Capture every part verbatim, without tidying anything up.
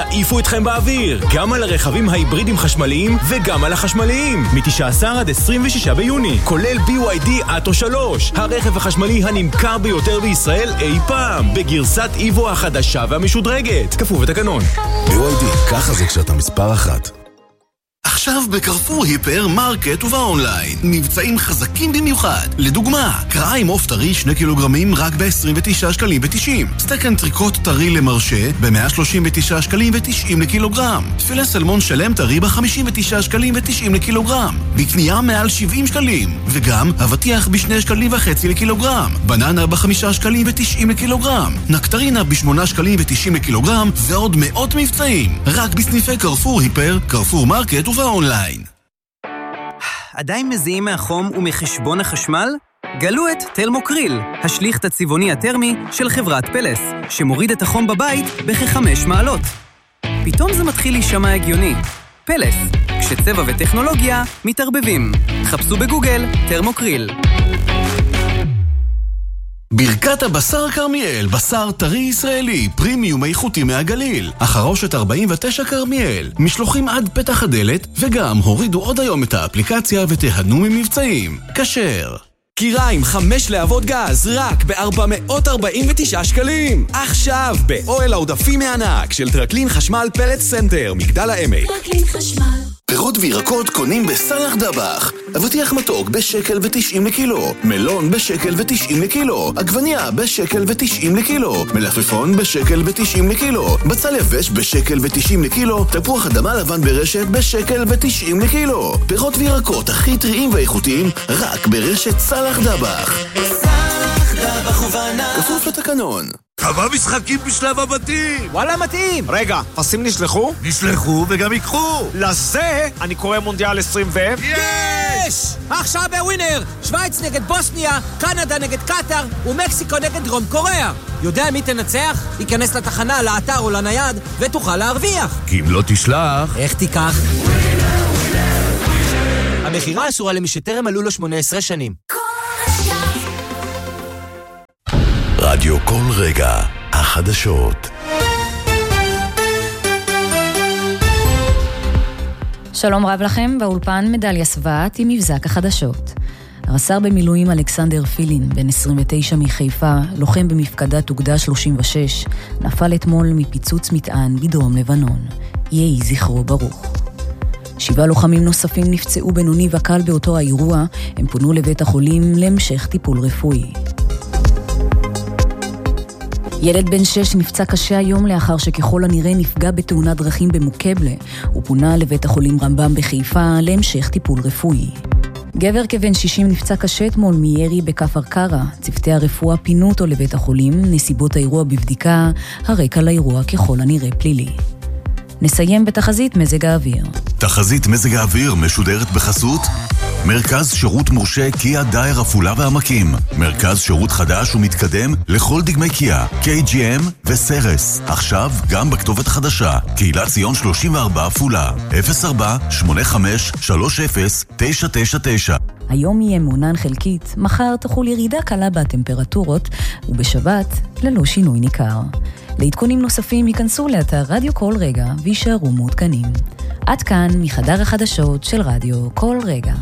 יעיפו אתכם באוויר, גם על הרכבים ההיברידים חשמליים וגם על החשמליים. מ-תשעה עשר עד עשרים ושישה ביוני, כולל בי וואי די אטו שלוש, הרכב החשמלי הנמכר ביותר בישראל אי פעם, בגרסת איבו החדשה והמשודרגת. כפוף ותקנון. בי וואי די, ככה זה כשאתה מספר אחת. עכשיו בקרפור היפר מרקט ובאונליין מבצעים חזקים במיוחד. לדוגמה, קרעה עם עוף טרי שני קילוגרמים רק ב-עשרים ותשעה שקלים ותשעים. סטייק אנטריקוט טרי למרשה ב-מאה שלושים ותשעה שקלים ותשעים לקילוגרם. תפילה סלמון שלם טרי ב-חמישים ותשעה שקלים ותשעים לקילוגרם. בקנייה מעל שבעים שקלים. וגם אבטיח בשני שקלים וחצי לקילוגרם. בננה בחמישה שקלים ותשעים לקילוגרם. נקטרינה בשמונה שקלים ותשעים לקילוגרם. ועוד מאות מבצעים. רק בסניפי קרפור היפר, קרפור מרקט ובאונליין. עדיין מזיעים מהחום ומחשבון החשמל? גלו את תלמוקריל, השליך הצבעוני הטרמי של חברת פלס, שמוריד את החום בבית בכ-חמש מעלות. פתאום זה מתחיל להישמע הגיוני. פלס, כשצבע וטכנולוגיה מתערבבים. חפשו בגוגל תלמוקריל. ברכת הבשר קרמיאל, בשר טרי ישראלי, פרימיום איכותי מהגליל. החרושת ארבעים ותשע קרמיאל, משלוחים עד פתח הדלת, וגם הורידו עוד היום את האפליקציה ותהנו ממבצעים. כשר. קיריים חמש להבות גז, רק ב-ארבע מאות ארבעים ותשעה שקלים. עכשיו, באוהל העודפים מענק של טרקלין חשמל פלט סנטר, מגדל העמק. טרקלין חשמל. פירות וירקות קונים בסלח דבח. אבטיח מתוק בשקל ותשעים לקילו. מלון בשקל ותשעים לקילו. עגבניה בשקל ותשעים לקילו. מלפפון בשקל ותשעים לקילו. בצל יבש בשקל ותשעים לקילו. תפוח אדמה לבן ברשת בשקל ותשעים לקילו. פירות וירקות הכי טריים ואיכותיים רק ברשת סלח דבח. סלח דבח ובנה. כפוף לתקנון. כמה משחקים בשלב הבתים? וואלה מתאים. רגע, פסים נשלחו? נשלחו וגם יקחו. לזה אני קורא מונדיאל עשרים ו... יש! עכשיו בווינר! שוויץ נגד בוסניה, קנדה נגד קטר ומקסיקו נגד דרום קוריאה. יודע מי תנצח? ייכנס לתחנה, לאתר או לנייד ותוכל להרוויח. כי אם לא תשלח... איך תיקח? המחירה אסורה למי שטרם מלאו לו שמונה עשרה שנים. רדיו כל רגע, החדשות. שלום רב לכם, באולפן מדליה סבעת עם מבזק החדשות. הרס"ר במילואים אלכסנדר פילין, בן עשרים ותשע מחיפה, לוחם במפקדת אוגדה שלושים ושש, נפל אתמול מפיצוץ מטען בדרום לבנון. יהי זכרו ברוך. שבעה לוחמים נוספים נפצעו בינוני וקל באותו האירוע, הם פונו לבית החולים להמשך טיפול רפואי. ילד בן שש נפצע קשה היום לאחר שככל הנראה נפגע בתאונת דרכים במוקבלה. הוא פונה לבית החולים רמב"ם בחיפה להמשך טיפול רפואי. גבר כבן שישים נפצע קשה אתמול מירי בכפר קרע. צוותי הרפואה פינו אותו לבית החולים, נסיבות האירוע בבדיקה, הרקע לאירוע ככל הנראה פלילי. נסיים בתחזית מזג האוויר. תחזית מזג האוויר משודרת בחסות מרכז שירות מורשה קיה דייר עפולה והעמקים. מרכז שירות חדש ומתקדם לכל דגמי קיה, קיי ג'י אם וסרס. עכשיו גם בכתובת חדשה, קהילת ציון שלושים וארבע עפולה, אפס ארבע שמונה חמש שלוש אפס תשע תשע תשע. היום יהיה מעונן חלקית, מחר תחול ירידה קלה בטמפרטורות, ובשבת ללא שינוי ניכר. לעדכונים נוספים ייכנסו לאתר רדיו כל רגע וישארו מעודכנים. עד כאן מחדר החדשות של רדיו כל רגע.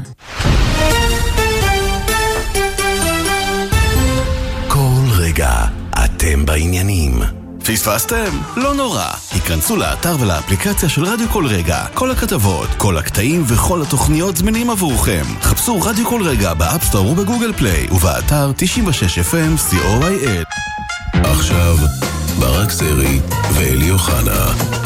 כל רגע אתם בעניינים. פספסתם? לא נורא. היכנסו לאתר ולאפליקציה של רדיו כל רגע. כל הכתבות, כל הקטעים וכל התוכניות זמינים עבורכם. חפשו רדיו כל רגע באפסטור ובגוגל פליי ובאתר תשעים ושש אף אם סי או איי אל. עכשיו ברק סרי ואלי אוחנה.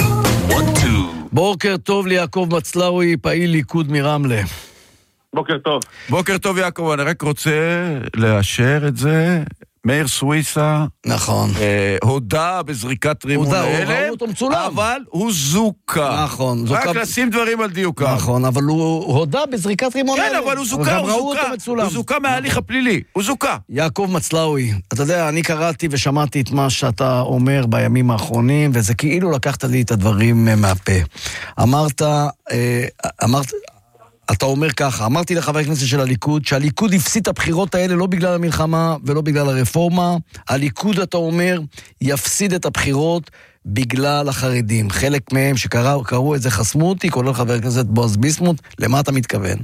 בוקר טוב ליעקב מצלאוי, פעיל ליכוד מרמלה. בוקר טוב. בוקר טוב יעקב, אני רק רוצה לאשר את זה. מאיר סוויסה נכון אה, הודע בזריקת רימון ההלם, אבל הוא זוקה. נכון, רק זוקה... לשים דברים על דיוקם. נכון, אבל הוא הודע בזריקת רימון ההלם. כן, אבל הוא זוקה, הוא זוקה, הוא זוקה מההליך הפלילי, הוא זוקה. יעקב מצלאוי, אתה יודע, אני קראתי ושמעתי את מה שאתה אומר בימים האחרונים, וזה כאילו לקחת לי את הדברים מהפה. אמרת, אמרת, אתה אומר ככה, אמרתי לחבר הכנסת של הליכוד, שהליכוד הפסיד את הבחירות האלה לא בגלל המלחמה ולא בגלל הרפורמה. הליכוד, אתה אומר, יפסיד את הבחירות בגלל החרדים. חלק מהם שקראו את זה חסמו אותי, כולל חבר הכנסת בועז ביסמוט. למה אתה מתכוון?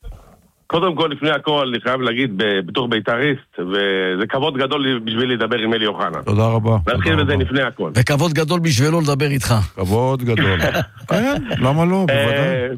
קודם כל, לפני הכל, אני חייב להגיד בתור בית"ריסט, וזה כבוד גדול בשביל לדבר עם אלי אוחנה. תודה רבה. נתחיל בזה לפני הכל. וכבוד גדול בשבילו לדבר איתך. כבוד גדול. כן, למה לא? בוודאי.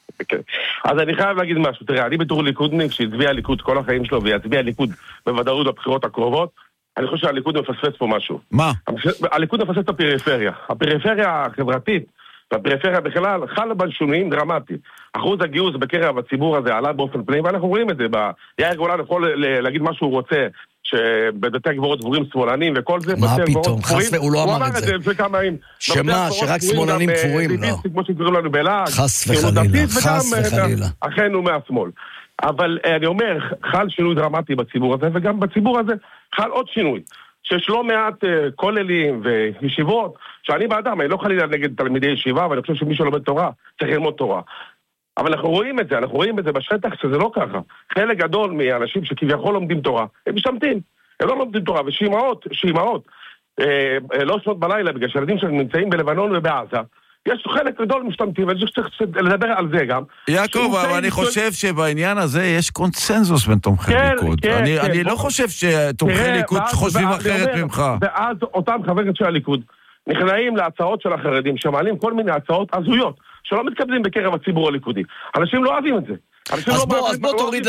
אז אני חייב להגיד משהו. תראה, אני בתור ליכודניק שהצביע ליכוד כל החיים שלו, ויצביע ליכוד בוודאות בבחירות הקרובות, אני חושב שהליכוד מפספס פה משהו. מה? הליכוד מפספס את הפריפריה. הפריפריה החברתית, והפריפריה בכלל, חל בה שינויים דרמטיים. אחוז הגיוס בקרב הציבור הזה עלה באופן פנימי, ואנחנו רואים את זה. יאיר גולן יכול להגיד מה שהוא רוצה, שבדתי הגבורות דבורים שמאלנים וכל זה. מה פתאום? חס הוא לא אמר את זה. שמה? שרק שמאלנים כפורים? לא. כמו שקוראים לנו בלעג. חס וחלילה. חס וחלילה. אכן הוא מהשמאל. אבל אני אומר, חל שינוי דרמטי בציבור הזה, וגם בציבור הזה חל עוד שינוי. שיש לא מעט כוללים וישיבות, שאני באדם, אני לא חלילה נגד תלמידי ישיבה, ואני חושב שמי שלומד תורה צריך ללמוד תורה. אבל אנחנו רואים את זה, אנחנו רואים את זה בשטח שזה לא ככה. חלק גדול מאנשים שכביכול לומדים תורה, הם משתמטים. הם לא לומדים תורה, ושימאות, שימאות, אה, לא שעות בלילה, בגלל שהילדים שלהם נמצאים בלבנון ובעזה, יש חלק גדול משתמטים, ואני חושב שצריך לדבר על זה גם. יעקב, אבל אני חושב שבעניין הזה יש קונצנזוס בין תומכי ליכוד. אני לא חושב שתומכי ליכוד חושבים אחרת ממך. ואז אותם חבר'ה של הליכוד נכנעים להצעות של החרדים, שמעלים כל מיני הצעות הזויות, שלא מתקבלים בקרב הציבור הליכודי. אנשים לא אוהבים את זה. אז בוא, אז בוא תוריד,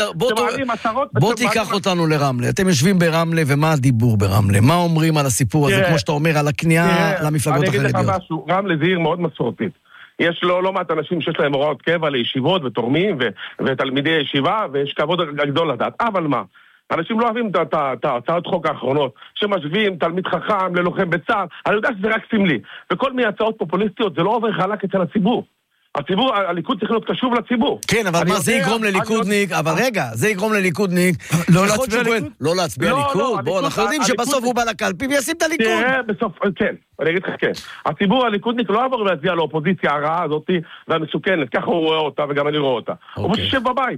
בוא תיקח אותנו לרמלה. אתם יושבים ברמלה, ומה הדיבור ברמלה? מה אומרים על הסיפור הזה, כמו שאתה אומר, על הכניעה למפלגות החרדיות? אני אגיד לך משהו, רמלה זה עיר מאוד מסורתית. יש לו לא מעט אנשים שיש להם הוראות קבע לישיבות ותורמים ותלמידי ישיבה, ויש כבוד גדול לדעת. אבל מה? אנשים לא אוהבים את ההצעות חוק האחרונות, שמשווים תלמיד חכם ללוחם בצה"ל. אני יודע שזה רק סמלי. וכל מיני הצעות פופוליסטיות, זה לא עובר חלק אצל הציבור. הציבור, הליכוד צריך להיות קשוב לציבור. כן, אבל מה, זה יגרום לליכודניק, אבל רגע, זה יגרום לליכודניק, לא להצביע ליכוד? לא להצביע ליכוד, בוא, אנחנו יודעים שבסוף הוא בא לקלפי וישים את הליכוד. תראה, בסוף, כן, אני אגיד לך כן. הציבור, הליכודניק לא עבור להצביע לאופוזיציה הרעה הזאת והמסוכנת, ככה הוא רואה אותה וגם אני רואה אותה. הוא פשוט יושב בבית.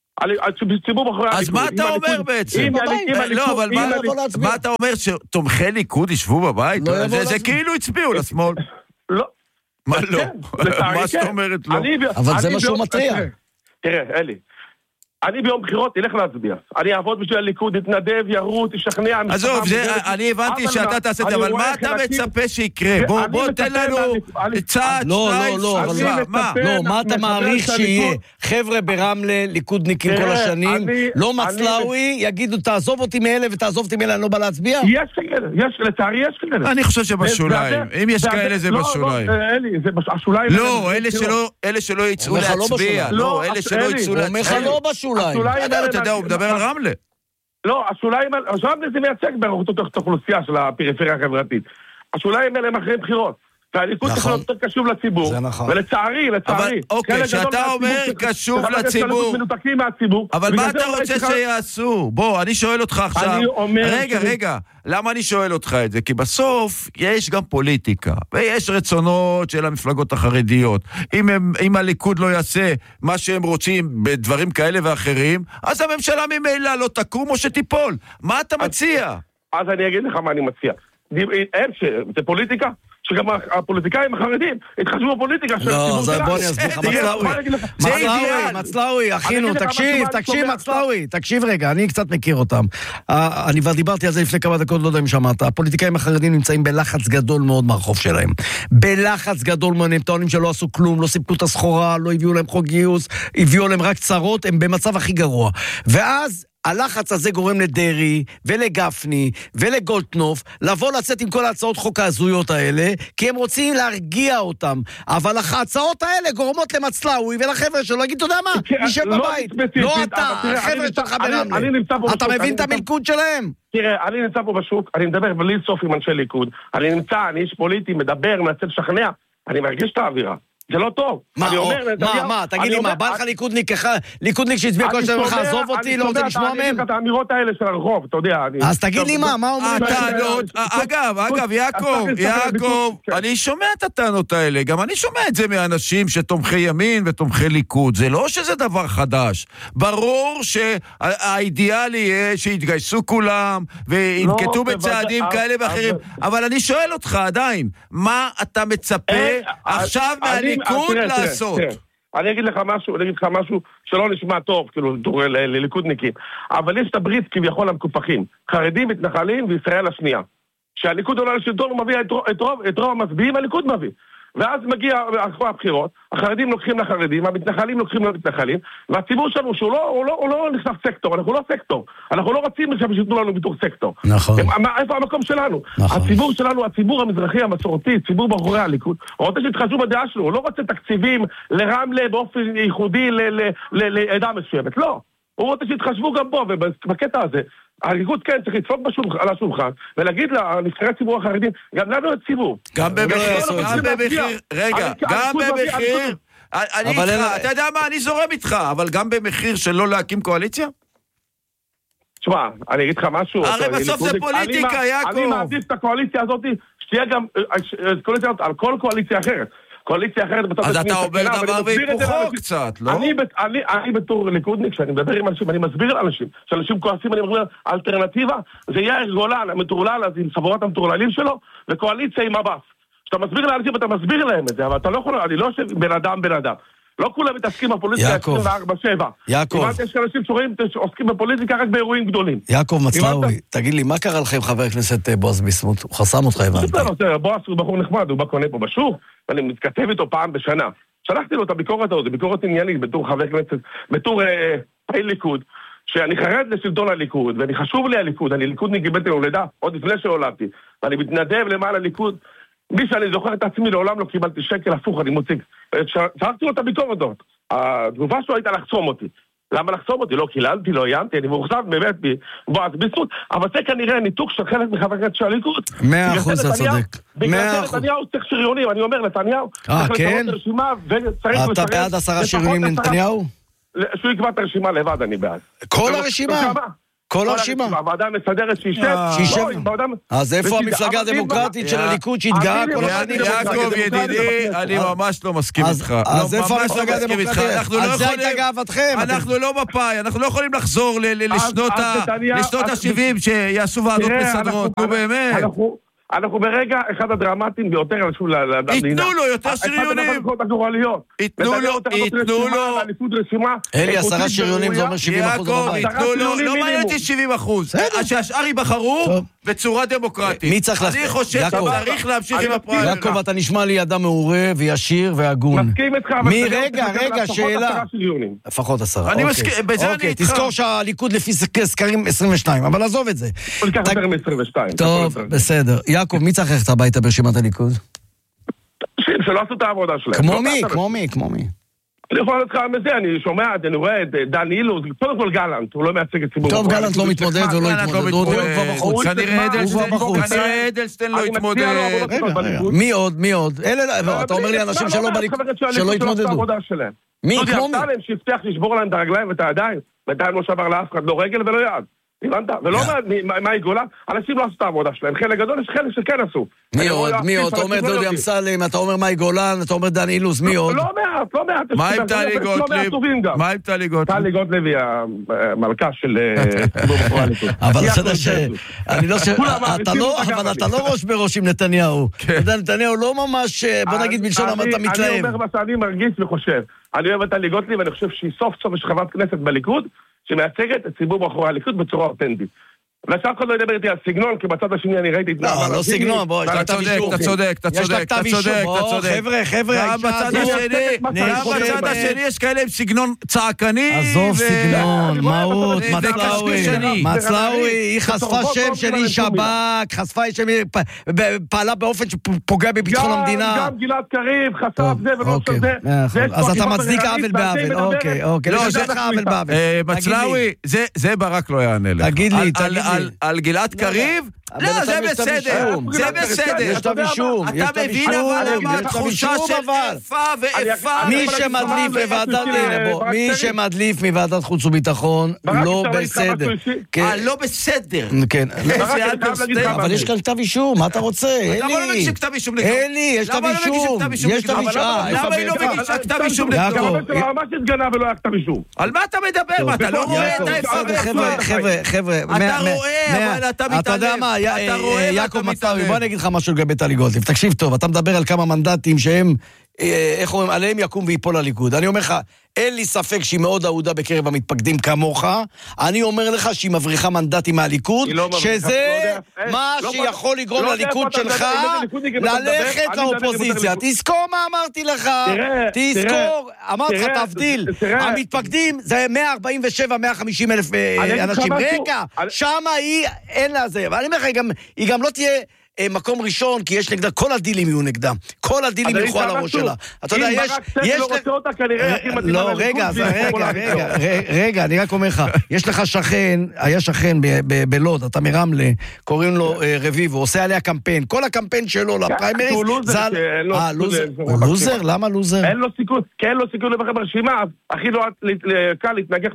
אז מה אתה אומר בעצם? לא, אבל מה אתה אומר, שתומכי ליכוד ישבו בבית? זה כאילו הצביעו לשמאל. לא. מה לא? מה זאת אומרת לא? אבל זה משהו מטריע. תראה, אלי, אני ביום בחירות תלך להצביע. אני אעבוד בשביל הליכוד, תתנדב, ירוץ, תשכנע. עזוב, אני הבנתי שאתה תעשה את זה, אבל מה אתה מצפה שיקרה? בוא תן לנו צעד, שניים, מה? לא, מה אתה מעריך שיהיה? חבר'ה ברמלה, ליכודניקים כל השנים, לא מצלאוי, יגידו תעזוב אותי מאלה ותעזוב אותי מאלה, אני לא בא להצביע? יש כאלה, יש, לצערי יש כאלה. אני חושב שבשוליים, אם יש כאלה זה בשוליים. לא, אלי, זה השוליים. לא, אלה שלא יצאו להצביע, לא, אלה שלא יצאו להצביע. אתה יודע, הוא מדבר על רמלה. לא, השוליים, רמלה זה מייצג באותה אוכלוסייה של הפריפריה החברתית. השוליים האלה הם אחרי בחירות. והליכוד צריך להיות יותר קשוב לציבור. ולצערי, לצערי. אוקיי, שאתה אומר קשוב לציבור. אבל מה אתה רוצה שיעשו? בוא, אני שואל אותך עכשיו. רגע, רגע. למה אני שואל אותך את זה? כי בסוף יש גם פוליטיקה, ויש רצונות של המפלגות החרדיות. אם, הם, אם הליכוד לא יעשה מה שהם רוצים בדברים כאלה ואחרים, אז הממשלה ממילא לא תקום או שתיפול. מה אתה מציע? אז אני אגיד לך מה אני מציע. זה פוליטיקה? שגם הפוליטיקאים החרדים התחשבו בפוליטיקה של הציבור שלנו. לא, בוא אני אסביר לך, מצלאוי. מצלאוי, מצלאוי, אחינו, תקשיב, תקשיב מצלאוי, תקשיב רגע, אני קצת מכיר אותם. אני כבר דיברתי על זה לפני כמה דקות, לא יודע אם שמעת. הפוליטיקאים החרדים נמצאים בלחץ גדול מאוד מהרחוב שלהם. בלחץ גדול מאוד, הם טוענים שלא עשו כלום, לא סיפקו את הסחורה, לא הביאו להם חוק גיוס, הביאו להם רק צרות, הם במצב הכי גרוע. ואז הלחץ הזה גורם לדרי ולגפני ולגולדקנופ לבוא לצאת עם כל ההצעות חוק ההזויות האלה, כי הם רוצים להרגיע אותם. אבל ההצעות האלה גורמות למצלאוי ולחבר'ה שלו להגיד, אתה יודע מה? נשב בבית. לא אתה, החבר'ה שלך ברמלה. אתה מבין את המלכוד שלהם? תראה, אני נמצא פה בשוק, אני מדבר בלי סוף עם אנשי ליכוד. אני נמצא, אני איש פוליטי, מדבר, מנסה לשכנע. אני מרגיש את האווירה. זה לא טוב. מה, מה, מה, תגיד לי מה, בא לך ליכודניק אחד, ליכודניק שהצביע כל שבוע לך, עזוב אותי, לא רוצה לשמוע מהם? אני שומע את האמירות האלה של הרחוב, אתה יודע. אז תגיד לי מה, מה אומרים? אגב, אגב, יעקב, יעקב, אני שומע את הטענות האלה, גם אני שומע את זה מאנשים שתומכי ימין ותומכי ליכוד, זה לא שזה דבר חדש. ברור שהאידיאל יהיה שיתגייסו כולם, וינקטו בצעדים כאלה ואחרים, אבל אני שואל אותך עדיין, מה אתה מצפה עכשיו מהליכוד לעשות? אני אגיד לך משהו, אני אגיד לך משהו שלא נשמע טוב, כאילו, לליכודניקים, אבל יש את הברית כביכול המקופחים, חרדים, מתנחלים וישראל השנייה. שהליכוד עולה לשלטון, הוא מביא את רוב המצביעים, הליכוד מביא. ואז מגיע אחרי הבחירות, החרדים לוקחים לחרדים, המתנחלים לוקחים למתנחלים, והציבור שלנו שהוא לא, הוא לא, הוא לא נחשף סקטור, אנחנו לא סקטור. אנחנו לא רוצים שתנו לנו בתור סקטור. נכון. איפה המקום שלנו? נכון. הציבור שלנו, הציבור המזרחי המסורתי, ציבור בחורי הליכוד, הוא רוצה שיתחשבו בדעה שלו, הוא לא רוצה תקציבים לרמלה באופן ייחודי לעדה מסוימת, לא. הוא רוצה שיתחשבו גם בו, ובקטע הזה, הליכוד כן צריך לדפוק על השולחן, ולהגיד לנבחרי ציבור החרדים, גם לנו את ציבור. גם במחיר, גם במחיר, רגע, גם במחיר, אני איתך, אתה יודע מה, אני זורם איתך, אבל גם במחיר של לא להקים קואליציה? תשמע, אני אגיד לך משהו. הרי בסוף זה פוליטיקה, יעקב. אני מעדיף את הקואליציה הזאת, שתהיה גם על כל קואליציה אחרת. קואליציה אחרת... אז אתה אומר דבר והיפוכו קצת, לא? אני בתור ליכודניק, כשאני מדבר עם אנשים, אני מסביר לאנשים, שאנשים כועסים, אני אומר, אלטרנטיבה, זה יאיר גולן, המטורלל, אז עם חבורת המטורללים שלו, וקואליציה עם הבאס. כשאתה מסביר לאנשים, אתה מסביר להם את זה, אבל אתה לא יכול, אני לא חושב בן אדם, בן אדם. לא כולם מתעסקים בפוליטיקה עשרים וארבע שבע. יעקב. כמעט יש אנשים שרואים, עוסקים בפוליטיקה רק באירועים גדולים. יעקב מצלאוי, תגיד לי, מה קרה לכם חבר הכנסת בועז ביסמוט? הוא חסם אותך, הבנתי. בועז הוא בחור נחמד, הוא בא קונה פה בשוק, ואני מתכתב איתו פעם בשנה. שלחתי לו את הביקורת הזאת, ביקורת עניינית, בתור חבר כנסת, בתור פעיל ליכוד, שאני חרד לשלטון הליכוד, ואני חשוב לי הליכוד, אני ליכודניק קיבלתי להולדה, עוד לפני שהולדתי, ואני מתנדב למען הליכוד, מי שאני זוכר את עצמי, לעולם לא קיבלתי שקל הפוך, אני מוציג. שלחתי לו את הביקורת הזאת. התגובה שלו הייתה לחסום אותי. למה לחסום אותי? לא קיללתי, לא איימתי, אני מורחב באמת בועז ביסמוט, אבל זה כנראה ניתוק של חלק מחבר הכנסת של הליכוד. מאה אחוז אתה צודק. בגלל זה נתניהו צריך שריונים, אני אומר, נתניהו אה, כן? אתה בעד עשרה שריונים לנתניהו? שהוא יקבע את הרשימה לבד, אני בעד. כל הרשימה? כל הרשימה. הוועדה המסדרת שישב. שישב. אז איפה המפלגה הדמוקרטית של הליכוד שהתגאה כל השנים? יעקב ידידי, אני ממש לא מסכים איתך. אז איפה המפלגה הדמוקרטית? על זה הייתה גאוותכם. אנחנו לא מפאי, אנחנו לא יכולים לחזור לשנות ה-שבעים שיעשו ועדות מסדרות. נו באמת. אנחנו ברגע אחד הדרמטיים ביותר ייתנו לו יותר שריונים. ייתנו לו, ייתנו לו. אלי, עשרה שריונים זה אומר שבעים אחוז בבית. ייתנו לו, לא מעניין אותי שבעים אחוז. שהשאר ייבחרו בצורה דמוקרטית. מי צריך אני חושב שצריך להמשיך עם הפריימריז. יעקב, אתה נשמע לי אדם מעורה וישיר והגון. מסכים איתך. מי, רגע, רגע, שאלה. לפחות עשרה. אני מסכים, בזה אני איתך. תזכור שהליכוד לפי סקרים עשרים ושתיים, אבל עזוב את זה. טוב, בסדר. יעקב, מי צריך ללכת הביתה ברשימת הליכוד? שלא עשו את העבודה שלהם. כמו מי? כמו מי? כמו מי? אני יכול לתת לך מזה, אני שומע, אני רואה את דן אילוז, קודם כל גלנט, הוא לא מייצג את ציבור. טוב, גלנט לא מתמודד, הוא לא יתמודד, הוא כבר בחוץ. כנראה אדלשטיין לא יתמודד. מי עוד? מי עוד? אתה אומר לי אנשים שלא יתמודדו. מי? כמו מי? שהבטיח לשבור להם את הרגליים ואת הידיים, בינתיים לא שבר לאף אחד, לא רגל ולא יד. הבנת? ולא מהי גולה, אנשים לא עשו את העבודה שלהם, חלק גדול יש חלק שכן עשו. מי עוד? מי עוד? אתה אומר דודי אמסלם, אתה אומר מאי גולן, אתה אומר דן אילוז, מי עוד? לא מעט, לא מעט. מה עם טלי גוטליב? מה עם טלי גוטליב? טלי גוטליב היא המלכה של ציבור בחורי הליכוד. אבל אתה ש... אני לא ש... אבל אתה לא ראש בראש עם נתניהו. נתניהו לא ממש, בוא נגיד בלשון אתה מתלהב. אני אומר מה שאני מרגיש וחושב. אני אוהב את טלי גוטליב, ואני חושב שהיא סוף סוף יש חברת כנסת בליכוד שמייצגת את ציבור בחורי הליכוד בצורה אותנטית. ושאף אחד לא ידבר איתי על סגנון, כי בצד השני אני ראיתי את לא, לא סגנון, בוא, אתה צודק, אתה צודק, אתה צודק, אתה צודק, אתה צודק. חבר'ה, חבר'ה, גם בצד השני, גם בצד השני יש כאלה עם סגנון צעקני. עזוב סגנון, מהות, מצלאוי, מצלאוי, היא חשפה שם שלי שב"כ, חשפה שם, פעלה באופן שפוגע בביטחון המדינה. גם גלעד קריב, חשף זה ולא של זה. אז אתה מצדיק עוול בעוול, אוקיי, אוקיי. לא, זה עוול בעוול. מצלאוי, זה ברק לא יענה לך. תגיד לי, תגיד לי. על גלעד קריב, לא, זה בסדר, זה בסדר. יש כתב אישום, יש כתב אישום, יש כתב אישום, אבל... מי שמדליף לוועדת... מי שמדליף מוועדת חוץ וביטחון, לא בסדר. אה, לא בסדר. כן. אבל יש כאן כתב אישום, מה אתה רוצה? אלי. למה לא מגישים כתב אישום? אלי, יש כתב אישום. יש כתב אישום. למה היא לא מגישה כתב אישום נגדו? ממש התגנה ולא היה כתב אישום. על מה אתה מדבר? אתה לא רואה את האיפה ואיפה? חבר'ה, חבר'ה. אתה רואה, אבל אתה מתעלם. אתה יודע מה, יעקב מצאוי, בוא אני אגיד לך משהו לגבי טלי גוטליב. תקשיב טוב, אתה מדבר על כמה מנדטים שהם, איך אומרים, עליהם יקום ויפול הליכוד. אני אומר לך, אין לי ספק שהיא מאוד אהודה בקרב המתפקדים כמוך. אני אומר לך שהיא מבריחה מנדטים מהליכוד, שזה מה שיכול לגרום לליכוד שלך ללכת לאופוזיציה. תזכור מה אמרתי לך. תזכור, אמרתי לך, תבדיל. המתפקדים זה מאה ארבעים ושבע מאה וחמישים אלף אנשים. רגע, שמה היא, אין לה זה. ואני אומר לך, היא גם לא תהיה... מקום ראשון, כי יש נגדה, כל הדילים יהיו נגדה. כל הדילים ילכו על הראש שלה. אתה יודע, יש... אם ברק סגל לא רוצה אותה, כנראה הכי מתאימה לליכוד. לא, רגע, רגע, רגע, רגע, אני רק אומר לך, יש לך שכן, היה שכן בלוד, אתה מרמלה, קוראים לו רביבו, עושה עליה קמפיין, כל הקמפיין שלו לפריימריז, הוא לוזר. הוא לוזר? למה לוזר? אין לו סיכוי, כי אין לו סיכוי לבחר ברשימה, הכי לא קל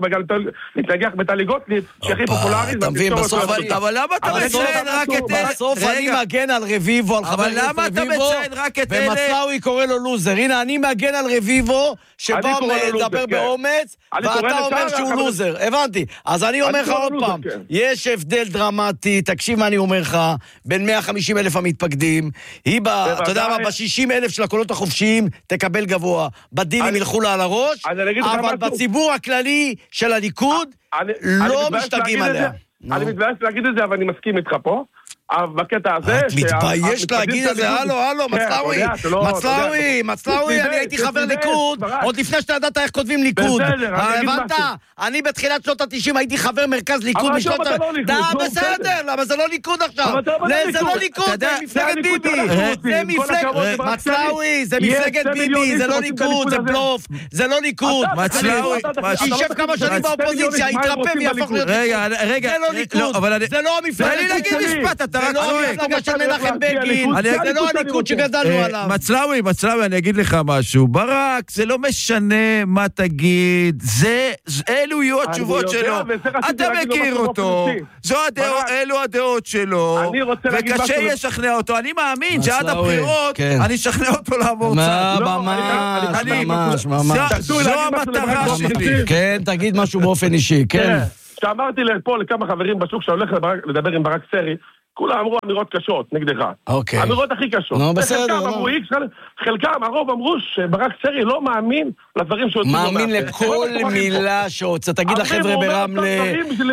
להתנגח בטלי גוטליב, שהכי פופולרי. אבל למה אתה מציין רק את בסוף אני מגן על רביבו, על חבר הכנסת רביבו, אבל למה אתה מציין רק את אלה? ומצאוי קורא לו לוזר. הנה, אני מגן על רביבו, שבא לדבר באומץ, ואתה אומר שהוא לוזר. הבנתי. אז אני אומר לך עוד פעם, יש הבדל דרמטי, תקשיב מה אני אומר לך, בין מאה וחמישים אלף המתפקדים, היא, אתה יודע מה, ב-שישים אלף של הקולות החופשיים, תקבל גבוה. בדילים ילכו לה על הראש, אבל בציבור הכללי של הליכוד, לא משתגעים עליה. אני מתבייש להגיד את זה, אבל אני מסכים איתך פה. בקטע הזה... את מתבייש להגיד את זה, הלו, הלו, מצלאוי, מצלאוי, מצלאוי, אני הייתי חבר ליכוד, עוד לפני שאתה ידעת איך כותבים ליכוד. הבנת? אני בתחילת שנות ה-תשעים הייתי חבר מרכז ליכוד משנות... בסדר, למה זה לא ליכוד עכשיו? זה לא ליכוד, זה מפלגת ביבי. זה מפלגת... מצלאוי, זה מפלגת ביבי, זה לא ליכוד, זה בלוף, זה לא ליכוד. מצלאוי, שישב כמה שנים באופוזיציה, יתרפא ויהפוך להיות... רגע, רגע, זה לא ליכוד, זה לא המפלגת. זה לא המפלגה של מנחם בגין, זה לא הליכוד שגדלנו עליו. מצלאוי, מצלאוי, אני אגיד לך משהו. ברק, זה לא משנה מה תגיד, זה, אלו יהיו התשובות שלו. אתה מכיר אותו, אלו הדעות שלו, וקשה ישכנע אותו. אני מאמין שעד הבחירות, אני אשכנע אותו לעבור צד. ממש, ממש, ממש. זו המטרה שלי. כן, תגיד משהו באופן אישי, כן. כשאמרתי פה לכמה חברים בשוק שהולך לדבר עם ברק סרי, כולם אמרו אמירות קשות נגדך. אוקיי. אמירות הכי קשות. נו, בסדר. חלקם אמרו איקס, חלקם, הרוב אמרו שברק סרי לא מאמין לדברים שהוצאו. מאמין לכל מילה שהוצא. תגיד לחבר'ה ברמלה... איזה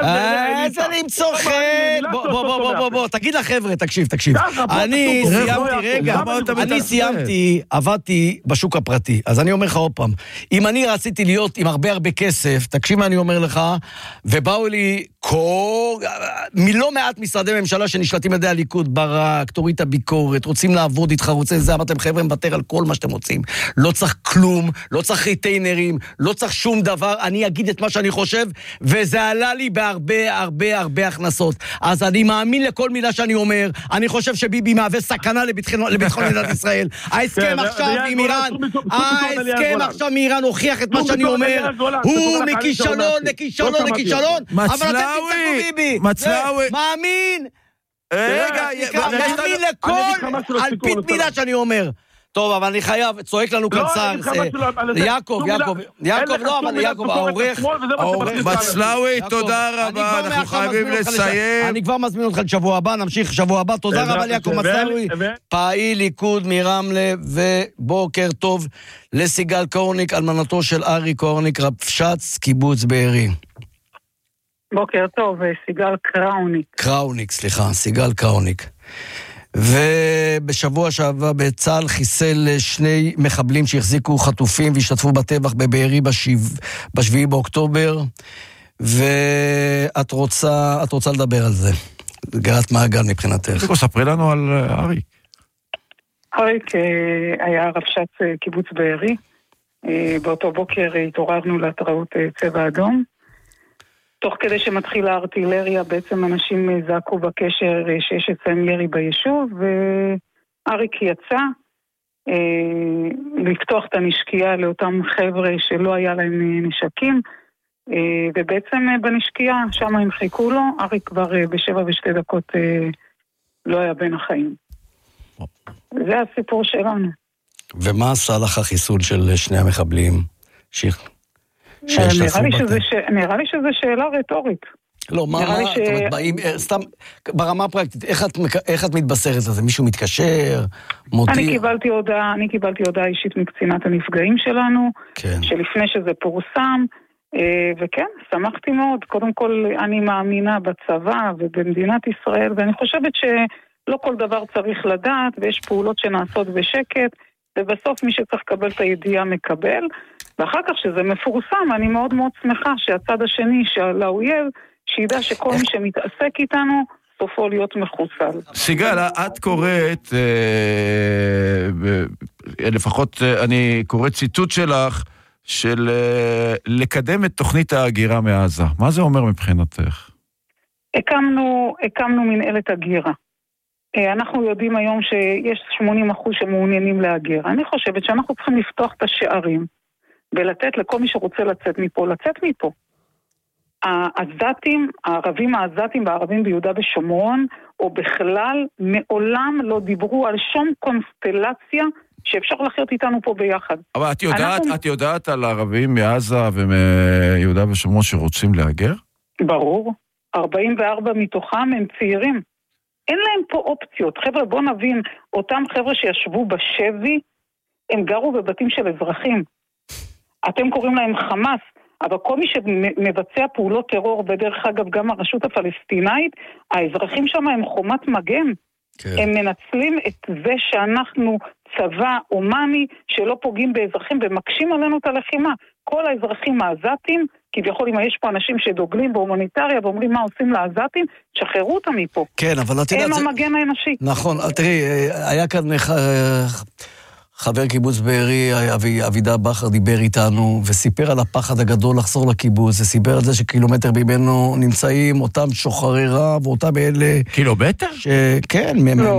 למצוא חן. בוא, בוא, בוא, בוא, בוא. תגיד לחבר'ה, תקשיב, תקשיב. אני סיימתי, רגע, אני סיימתי, עבדתי בשוק הפרטי. אז אני אומר לך עוד פעם, אם אני רציתי להיות עם הרבה הרבה כסף, תקשיב מה אני אומר לך, ובאו לי כל... מלא מעט משרדי ממשלה שנשלטים על ידי הליכוד, ברק, תוריד את הביקורת, רוצים לעבוד איתך, רוצים זה, אמרתם חבר'ה, מוותר על כל מה שאתם רוצים. לא צריך כלום, לא צריך ריטיינרים, לא צריך שום דבר, אני אגיד את מה שאני חושב, וזה עלה לי בהרבה, הרבה, הרבה הכנסות. אז אני מאמין לכל מילה שאני אומר, אני חושב שביבי מהווה סכנה לביטחון מדינת ישראל. ההסכם עכשיו עם איראן, ההסכם עכשיו מאיראן הוכיח את מה שאני אומר, הוא מכישלון לכישלון לכישלון, אבל אתם תצטרכו ביבי. מצלאוי. מאמין. רגע, מאמין לכל על פית מילה שאני אומר. טוב, אבל אני חייב, צועק לנו כאן שר. יעקב, יעקב, יעקב, לא, אבל יעקב, העורך, מצלאוי, תודה רבה, אנחנו חייבים לסיים. אני כבר מזמין אותך לשבוע הבא, נמשיך שבוע הבא, תודה רבה ליעקב מצלאוי, פעיל ליכוד מרמלה, ובוקר טוב לסיגל קורניק, אלמנתו של ארי קורניק, רבש"ץ, קיבוץ בארי. בוקר טוב, סיגל קראוניק. קראוניק, סליחה, סיגל קראוניק. ובשבוע שעבר בצה"ל חיסל שני מחבלים שהחזיקו חטופים והשתתפו בטבח בבארי בשביעי באוקטובר, ואת רוצה, את רוצה לדבר על זה. גרת מעגל מבחינתך. ספרי לנו על אריק. אריק היה רבש"ץ קיבוץ בארי. באותו בוקר התעוררנו להתראות צבע אדום. תוך כדי שמתחילה הארטילריה, בעצם אנשים זעקו בקשר שיש אצלם ירי ביישוב, ואריק יצא אה, לפתוח את הנשקייה לאותם חבר'ה שלא היה להם נשקים, אה, ובעצם בנשקייה, שם הם חיכו לו, אריק כבר אה, בשבע ושתי דקות אה, לא היה בין החיים. זה הסיפור שלנו. ומה עשה לך החיסול של שני המחבלים? שיח. נראה לי, שזה ש... נראה לי שזה שאלה רטורית. לא, מה, מה, ש... זאת אומרת, באים, סתם, ברמה הפרקטית, איך את, איך את מתבשרת לזה? מישהו מתקשר, מודיע? אני קיבלתי הודעה, אני קיבלתי הודעה אישית מקצינת הנפגעים שלנו, כן. שלפני שזה פורסם, וכן, שמחתי מאוד. קודם כל, אני מאמינה בצבא ובמדינת ישראל, ואני חושבת שלא כל דבר צריך לדעת, ויש פעולות שנעשות בשקט, ובסוף מי שצריך לקבל את הידיעה מקבל, ואחר כך שזה מפורסם, אני מאוד מאוד שמחה שהצד השני של האויב, שידע שכל מי שמתעסק איתנו, סופו להיות מחוסל. סיגל, את קוראת, לפחות אני קורא ציטוט שלך, של לקדם את תוכנית ההגירה מעזה. מה זה אומר מבחינתך? הקמנו, הקמנו מנהלת הגירה. אנחנו יודעים היום שיש שמונים אחוז שמעוניינים להגיר. אני חושבת שאנחנו צריכים לפתוח את השערים, ולתת לכל מי שרוצה לצאת מפה, לצאת מפה. העזתים, הערבים העזתים והערבים ביהודה ושומרון, או בכלל, מעולם לא דיברו על שום קונסטלציה שאפשר לחיות איתנו פה ביחד. אבל את יודעת, אנחנו... את יודעת על הערבים מעזה ומיהודה ושומרון שרוצים להגר? ברור. ארבעים וארבע מתוכם הם צעירים. אין להם פה אופציות. חבר'ה, בוא נבין, אותם חבר'ה שישבו בשבי, הם גרו בבתים של אזרחים. אתם קוראים להם חמאס, אבל כל מי שמבצע פעולות טרור, בדרך אגב גם הרשות הפלסטינאית, האזרחים שם הם חומת מגן. כן. הם מנצלים את זה שאנחנו צבא אומני שלא פוגעים באזרחים ומקשים עלינו את הלחימה. כל האזרחים העזתים, כביכול אם יש פה אנשים שדוגלים בהומניטריה ואומרים מה עושים לעזתים, שחררו אותם מפה. כן, אבל את יודעת... הם המגן האנושי. נכון, תראי, היה כאן... חבר קיבוץ בארי, אבידה בכר, דיבר איתנו, וסיפר על הפחד הגדול לחזור לקיבוץ, וסיפר על זה שקילומטר ממנו נמצאים אותם שוחרי רב, ואותם אלה... קילומטר? כן,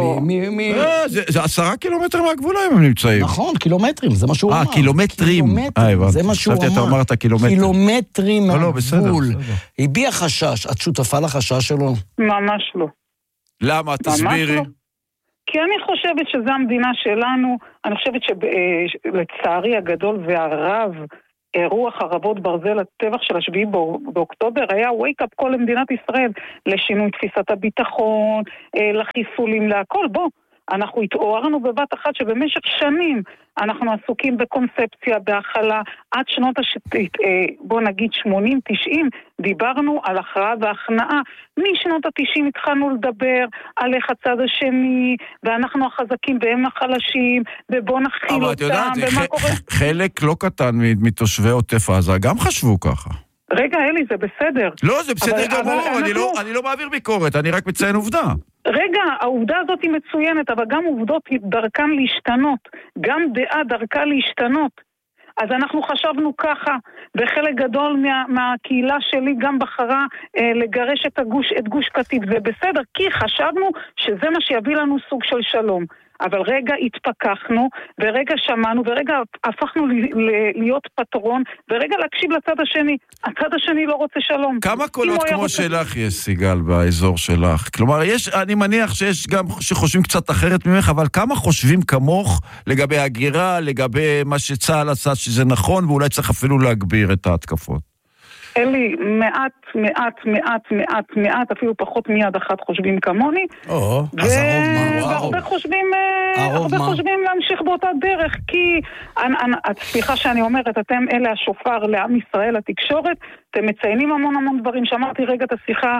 זה עשרה קילומטר מהגבול הם נמצאים. נכון, קילומטרים, זה מה שהוא אמר. אה, קילומטרים. זה מה שהוא אמר. חשבתי, אתה אמרת קילומטר. קילומטרים מהגבול. הביע חשש, את שותפה לחשש שלו? ממש לא. למה? תסבירי. כי אני חושבת שזו המדינה שלנו, אני חושבת שלצערי הגדול והרב, רוח הרבות ברזל, הטבח של השביעי באוקטובר, היה wake up call למדינת ישראל, לשינוי תפיסת הביטחון, לחיסולים, להכל. בוא, אנחנו התעוררנו בבת אחת שבמשך שנים אנחנו עסוקים בקונספציה, בהכלה, עד שנות השתית, בוא נגיד שמונים תשעים, דיברנו על הכרעה והכנעה. משנות ה-תשעים התחלנו לדבר על איך הצד השני, ואנחנו החזקים והם החלשים, ובוא נכיל אותם. אבל את יודעת, חלק לא קטן מתושבי עוטף עזה, גם חשבו ככה. רגע, אלי, זה בסדר. לא, זה בסדר גמור, אני לא מעביר ביקורת, אני רק מציין עובדה. רגע, העובדה הזאת היא מצוינת, אבל גם עובדות דרכן להשתנות, גם דעה דרכה להשתנות. אז אנחנו חשבנו ככה, וחלק גדול מה, מהקהילה שלי גם בחרה אה, לגרש את, הגוש, את גוש קטיף, זה בסדר, כי חשבנו שזה מה שיביא לנו סוג של שלום. אבל רגע התפכחנו, ורגע שמענו, ורגע הפכנו להיות פטרון, ורגע להקשיב לצד השני. הצד השני לא רוצה שלום. כמה קולות כמו רוצה... שלך יש, סיגל, באזור שלך? כלומר, יש, אני מניח שיש גם שחושבים קצת אחרת ממך, אבל כמה חושבים כמוך לגבי הגירה, לגבי מה שצהל עשה שזה נכון, ואולי צריך אפילו להגביר את ההתקפות? אלי, מעט, מעט, מעט, מעט, מעט, אפילו פחות מיד אחת חושבים כמוני. או, אז הרוב מה? והרבה חושבים, הרבה חושבים להמשיך באותה דרך, כי, סליחה שאני אומרת, אתם אלה השופר לעם ישראל, התקשורת, אתם מציינים המון המון דברים, שמעתי רגע את השיחה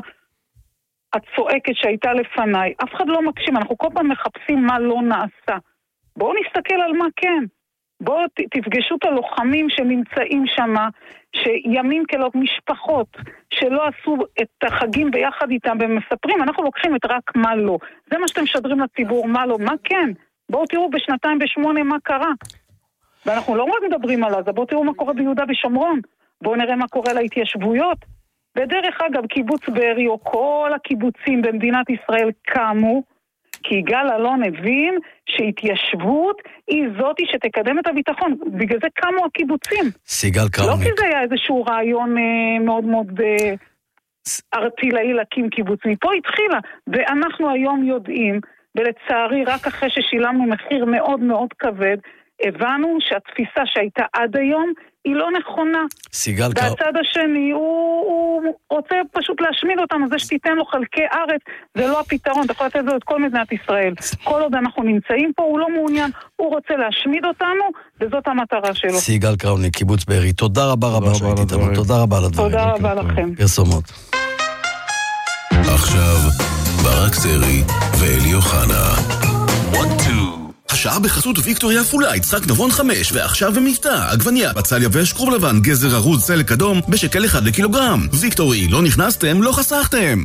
הצועקת שהייתה לפניי, אף אחד לא מקשים, אנחנו כל פעם מחפשים מה לא נעשה. בואו נסתכל על מה כן. בואו תפגשו את הלוחמים שנמצאים שם, שימים כאלה משפחות שלא עשו את החגים ביחד איתם ומספרים, אנחנו לוקחים את רק מה לא. זה מה שאתם משדרים לציבור, מה לא, מה כן. בואו תראו בשנתיים בשמונה מה קרה. ואנחנו לא רק מדברים על זה, בואו תראו מה קורה ביהודה ושומרון. בואו נראה מה קורה להתיישבויות. בדרך אגב, קיבוץ בארי או כל הקיבוצים במדינת ישראל קמו, כי יגאל אלון הבין שהתיישבות היא זאתי שתקדם את הביטחון. בגלל זה קמו הקיבוצים. סיגל קראוניק. לא כי זה היה איזשהו רעיון אה, מאוד מאוד אה, ארטילאי להקים קיבוץ. מפה התחילה, ואנחנו היום יודעים, ולצערי רק אחרי ששילמנו מחיר מאוד מאוד כבד, הבנו שהתפיסה שהייתה עד היום היא לא נכונה. סיגל קר... והצד השני הוא, הוא רוצה פשוט להשמיד אותם, אז זה שתיתן לו חלקי ארץ, זה לא הפתרון, אתה יכול לתת לו את כל מדינת ישראל. כל עוד אנחנו נמצאים פה, הוא לא מעוניין, הוא רוצה להשמיד אותנו, וזאת המטרה שלו. סיגל קראוניק, קיבוץ בארי, תודה רבה רבה שהייתי איתנו, תודה רבה על הדברים. תודה רבה לכם. פרסומות. עכשיו, ברק סרי ואלי אוחנה. השעה בחסות ויקטוריה פולה, יצחק נבון חמש, ועכשיו במבטא, עגבניה, בצל יבש, כרוב לבן, גזר ארוז, סלק אדום, בשקל אחד לקילוגרם. ויקטורי, לא נכנסתם, לא חסכתם.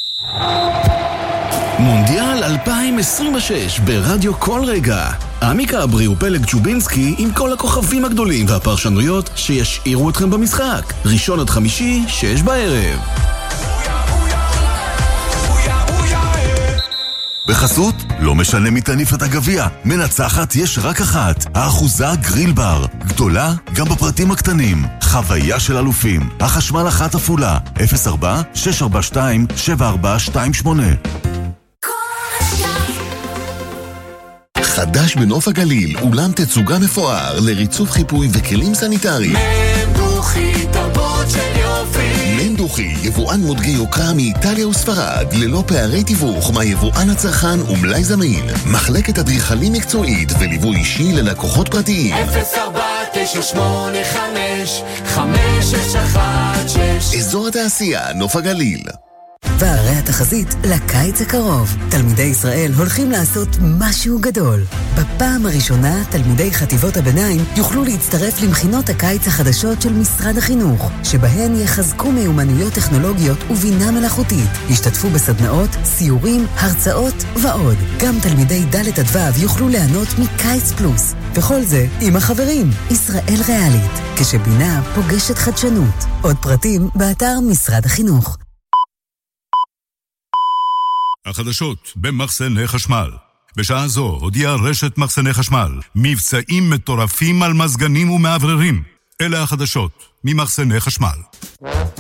מונדיאל אלפיים עשרים ושש ברדיו כל רגע. עמיקה אברי ופלג צ'ובינסקי עם כל הכוכבים הגדולים והפרשנויות שישאירו אתכם במשחק. ראשון עד חמישי, שש בערב. בחסות, לא משנה מי תניף את הגביע, מנצחת יש רק אחת, האחוזה גריל בר, גדולה גם בפרטים הקטנים, חוויה של אלופים, החשמל אחת אפולה, אפס ארבע שש ארבע שתיים שבע ארבע שתיים שמונה. חדש בנוף הגליל, אולם תצוגה מפואר לריצוף חיפוי וכלים סניטריים. מנדוכי, תרבות של יופי. מנדוכי, יבואן מותגי יוקרה מאיטליה וספרד, ללא פערי תיווך מהיבואן הצרכן ומלאי זמין. מחלקת אדריכלים מקצועית וליווי אישי ללקוחות פרטיים. אפס ארבע תשע שמונה חמש חמש שש אחת שש. אזור התעשייה, נוף הגליל. והרי התחזית לקיץ הקרוב. תלמידי ישראל הולכים לעשות משהו גדול. בפעם הראשונה, תלמידי חטיבות הביניים יוכלו להצטרף למכינות הקיץ החדשות של משרד החינוך, שבהן יחזקו מיומנויות טכנולוגיות ובינה מלאכותית. ישתתפו בסדנאות, סיורים, הרצאות ועוד. גם תלמידי ד' עד ו' יוכלו ליהנות מקיץ פלוס. וכל זה עם החברים. ישראל ריאלית, כשבינה פוגשת חדשנות. עוד פרטים באתר משרד החינוך. החדשות במחסני חשמל. בשעה זו הודיעה רשת מחסני חשמל מבצעים מטורפים על מזגנים ומעבררים. אלה החדשות ממחסני חשמל.